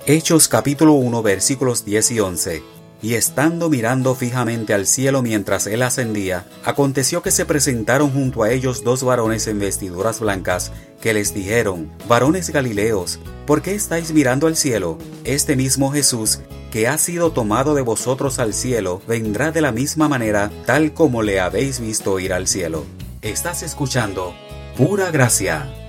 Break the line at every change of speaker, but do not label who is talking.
Hechos capítulo 1 versículos 10 y 11. Y estando mirando fijamente al cielo mientras él ascendía, aconteció que se presentaron junto a ellos dos varones en vestiduras blancas, que les dijeron: Varones Galileos, ¿por qué estáis mirando al cielo? Este mismo Jesús, que ha sido tomado de vosotros al cielo, vendrá de la misma manera, tal como le habéis visto ir al cielo. Estás escuchando Pura Gracia.